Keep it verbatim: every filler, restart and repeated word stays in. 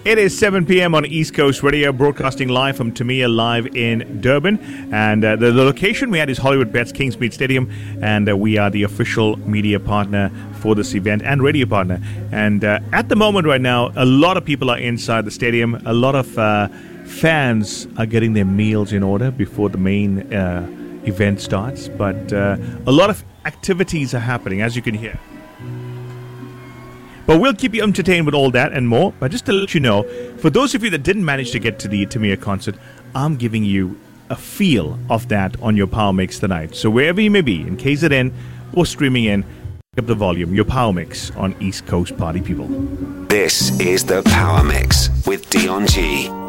It is seven p.m. on East Coast Radio, broadcasting live from Tamia Live in Durban. And uh, the, the location we had is Hollywood Bets Kingsmead Stadium. And uh, we are the official media partner for this event and radio partner. And uh, at the moment right now, a lot of people are inside the stadium. A lot of uh, fans are getting their meals in order before the main uh, event starts. But uh, a lot of activities are happening, as you can hear. But we'll keep you entertained with all that and more. But just to let you know, for those of you that didn't manage to get to the Tamia concert, I'm giving you a feel of that on your Power Mix tonight. So wherever you may be, in K Z N or streaming in, pick up the volume, your Power Mix on East Coast Party People. This is the Power Mix with Dion G.